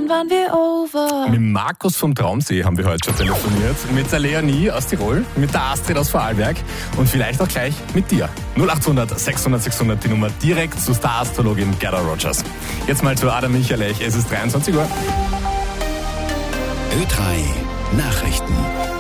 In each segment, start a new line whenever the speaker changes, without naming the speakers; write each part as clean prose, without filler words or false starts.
schon waren wir over.
Mit Markus vom Traumsee haben wir heute schon telefoniert. Mit der Leonie aus Tirol, mit der Astrid aus Vorarlberg und vielleicht auch gleich mit dir. 0800 600 600 die Nummer direkt zur Star-Astrologin Gerda Rogers. Jetzt mal zu Adam Michalech. Es ist 23 Uhr.
Ö3 Nachrichten.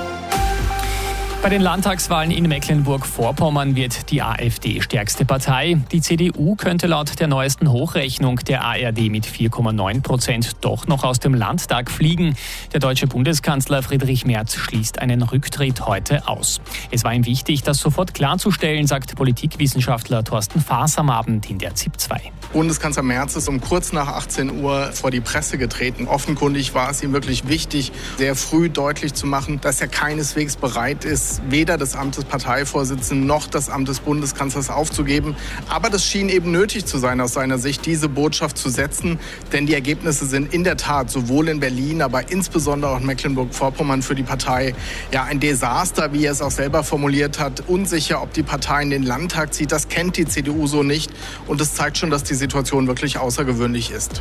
Bei den Landtagswahlen in Mecklenburg-Vorpommern wird die AfD stärkste Partei. Die CDU könnte laut der neuesten Hochrechnung der ARD mit 4,9% doch noch aus dem Landtag fliegen. Der deutsche Bundeskanzler Friedrich Merz schließt einen Rücktritt heute aus. Es war ihm wichtig, das sofort klarzustellen, sagt Politikwissenschaftler Thorsten Faas am Abend in der ZIP 2.
Bundeskanzler Merz ist um kurz nach 18 Uhr vor die Presse getreten. Offenkundig war es ihm wirklich wichtig, sehr früh deutlich zu machen, dass er keineswegs bereit ist, weder das Amt des Parteivorsitzenden noch das Amt des Bundeskanzlers aufzugeben. Aber das schien eben nötig zu sein aus seiner Sicht, diese Botschaft zu setzen. Denn die Ergebnisse sind in der Tat sowohl in Berlin, aber insbesondere auch in Mecklenburg-Vorpommern für die Partei ein Desaster, wie er es auch selber formuliert hat. Unsicher, ob die Partei in den Landtag zieht. Das kennt die CDU so nicht. Und das zeigt schon, dass die Situation wirklich außergewöhnlich ist.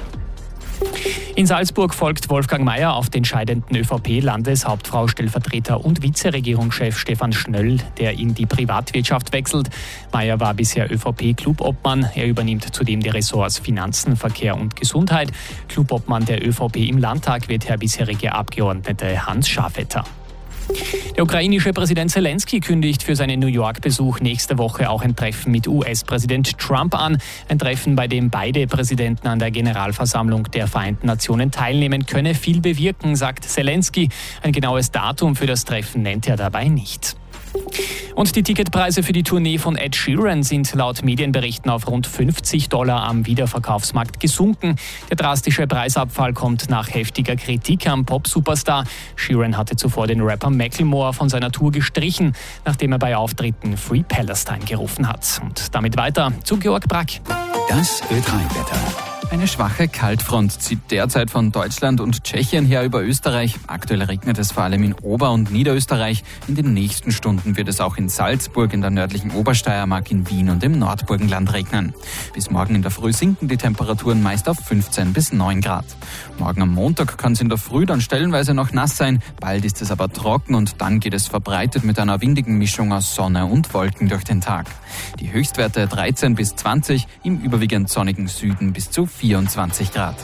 In Salzburg folgt Wolfgang Mayer auf den scheidenden ÖVP-Landeshauptfrau, Stellvertreter und Vizeregierungschef Stefan Schnöll, der in die Privatwirtschaft wechselt. Mayer war bisher ÖVP-Clubobmann. Er übernimmt zudem die Ressorts Finanzen, Verkehr und Gesundheit. Clubobmann der ÖVP im Landtag wird der bisherige Abgeordnete Hans Schafetter. Der ukrainische Präsident Zelensky kündigt für seinen New York-Besuch nächste Woche auch ein Treffen mit US-Präsident Trump an. Ein Treffen, bei dem beide Präsidenten an der Generalversammlung der Vereinten Nationen teilnehmen, könne viel bewirken, sagt Zelensky. Ein genaues Datum für das Treffen nennt er dabei nicht. Und die Ticketpreise für die Tournee von Ed Sheeran sind laut Medienberichten auf rund $50 am Wiederverkaufsmarkt gesunken. Der drastische Preisabfall kommt nach heftiger Kritik am Pop-Superstar. Sheeran hatte zuvor den Rapper Macklemore von seiner Tour gestrichen, nachdem er bei Auftritten Free Palestine gerufen hat. Und damit weiter zu Georg Brack.
Das Ö3-Wetter.
Eine schwache Kaltfront zieht derzeit von Deutschland und Tschechien her über Österreich. Aktuell regnet es vor allem in Ober- und Niederösterreich. In den nächsten Stunden wird es auch in Salzburg, in der nördlichen Obersteiermark, in Wien und im Nordburgenland regnen. Bis morgen in der Früh sinken die Temperaturen meist auf 15 bis 9 Grad. Morgen am Montag kann es in der Früh dann stellenweise noch nass sein. Bald ist es aber trocken und dann geht es verbreitet mit einer windigen Mischung aus Sonne und Wolken durch den Tag. Die Höchstwerte 13 bis 20, im überwiegend sonnigen Süden bis zu 24 Grad.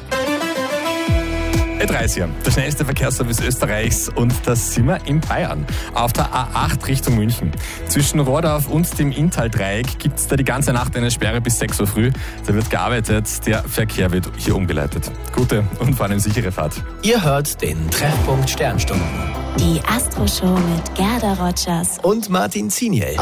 Ö3, der schnellste Verkehrsservice Österreichs, und das sind wir in Bayern. Auf der A8 Richtung München. Zwischen Rohrdorf und dem Inntal-Dreieck gibt es da die ganze Nacht eine Sperre bis 6 Uhr früh. Da wird gearbeitet, der Verkehr wird hier umgeleitet. Gute und vor allem sichere Fahrt.
Ihr hört den Treffpunkt Sternstunden.
Die Astro-Show mit Gerda Rogers
Und Martin Ziniel.